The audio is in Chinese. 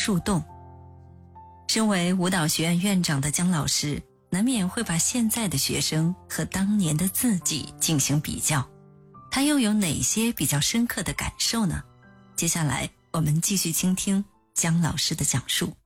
树洞。身为舞蹈学院院长的姜老师，难免会把现在的学生和当年的自己进行比较，他又有哪些比较深刻的感受呢？接下来我们继续倾听姜老师的讲述。